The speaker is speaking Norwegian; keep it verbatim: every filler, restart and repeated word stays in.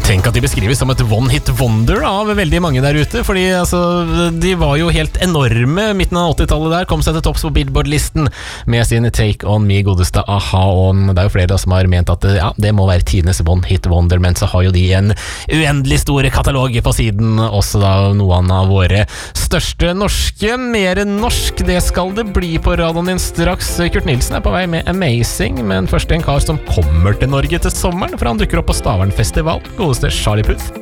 Tenk at de beskrives som et one-hit wonder av veldig mange der ute, fordi altså, de var jo helt enorme midten av åttitallet der, kom seg til topps på Billboard-listen med sin Take On Me, godeste A-ha, og det er jo flere da som har ment at ja, det må være tidenes one-hit wonder, men så har jo de en uendelig store katalog på siden, også da noen av våre største norske, mer norsk, det skal det bli på radioen din straks. Kurt Nilsen er på vei med Amazing, men først en kar som kommer til Norge til sommeren, for han dukker opp på Stavern Festival, godeste Charlie Puth.